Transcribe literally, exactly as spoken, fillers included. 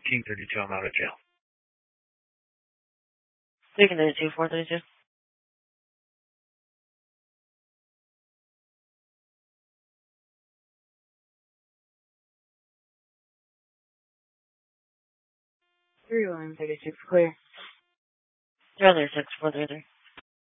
eighteen thirty-two, I'm out of jail. Speaking to two four three two. three one thirty six clear. Three six four three three.